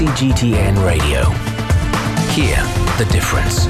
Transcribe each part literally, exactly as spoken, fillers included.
C G T N Radio. Hear the difference.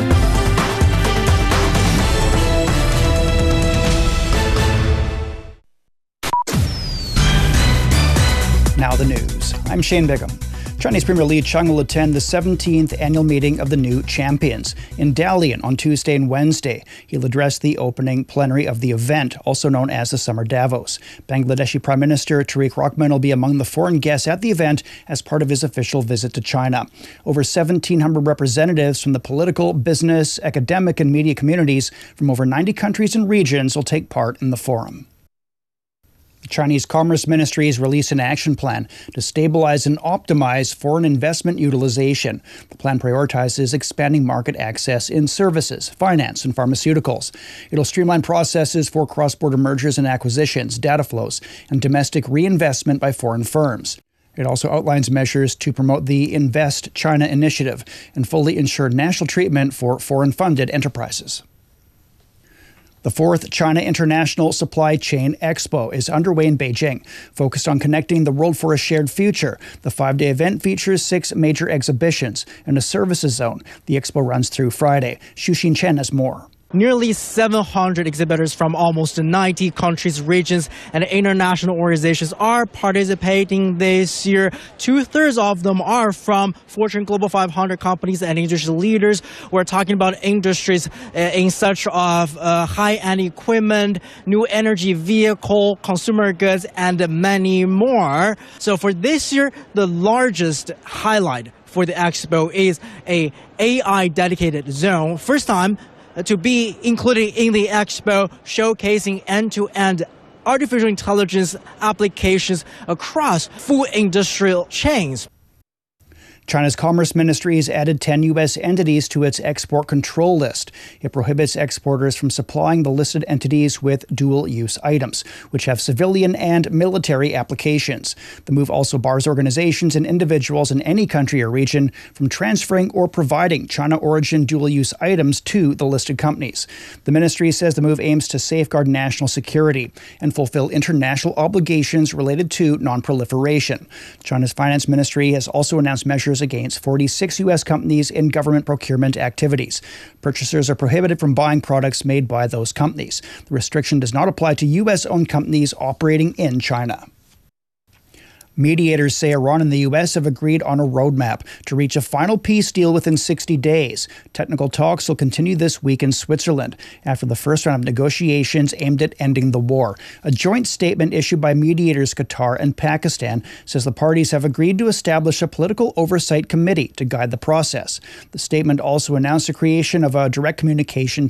Now the news. I'm Shane Bigham. Chinese Premier Li Qiang will attend the seventeenth annual meeting of the New Champions in Dalian on Tuesday and Wednesday. He'll address the opening plenary of the event, also known as the Summer Davos. Bangladeshi Prime Minister Tariq Rahman will be among the foreign guests at the event as part of his official visit to China. Over seventeen hundred representatives from the political, business, academic, and media communities from over ninety countries and regions will take part in the forum. The Chinese Commerce Ministry has released an action plan to stabilize and optimize foreign investment utilization. The plan prioritizes expanding market access in services, finance, and pharmaceuticals. It'll streamline processes for cross-border mergers and acquisitions, data flows, and domestic reinvestment by foreign firms. It also outlines measures to promote the Invest China initiative and fully ensure national treatment for foreign-funded enterprises. The fourth China International Supply Chain Expo is underway in Beijing, focused on connecting the world for a shared future. The five-day event features six major exhibitions and a services zone. The expo runs through Friday. Xu Xinchen has more. Nearly seven hundred exhibitors from almost ninety countries, regions, and international organizations are participating this year. Two-thirds of them are from Fortune Global five hundred companies and industry leaders. We're talking about industries uh, in such of uh, high-end equipment, new energy vehicle, consumer goods, and many more. So for this year, the largest highlight for the expo is a A I dedicated zone. First time to be included in the expo, showcasing end-to-end artificial intelligence applications across full industrial chains. China's Commerce Ministry has added ten U S entities to its export control list. It prohibits exporters from supplying the listed entities with dual-use items, which have civilian and military applications. The move also bars organizations and individuals in any country or region from transferring or providing China-origin dual-use items to the listed companies. The ministry says the move aims to safeguard national security and fulfill international obligations related to non-proliferation. China's Finance Ministry has also announced measures against forty-six U S companies in government procurement activities. Purchasers are prohibited from buying products made by those companies. The restriction does not apply to U S-owned companies operating in China. Mediators say Iran and the U S have agreed on a roadmap to reach a final peace deal within sixty days. Technical talks will continue this week in Switzerland after the first round of negotiations aimed at ending the war. A joint statement issued by mediators Qatar and Pakistan says the parties have agreed to establish a political oversight committee to guide the process. The statement also announced the creation of a direct communication